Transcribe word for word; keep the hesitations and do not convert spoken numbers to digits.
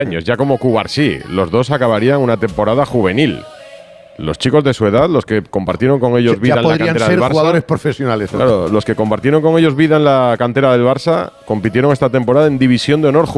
años, ya como Cubarsí. Los dos acabarían una temporada juvenil. Los chicos de su edad, los que compartieron con ellos vida en la cantera del Barça. Jugadores profesionales. Claro, los que compartieron con ellos vida en la cantera del Barça compitieron esta temporada en División de Honor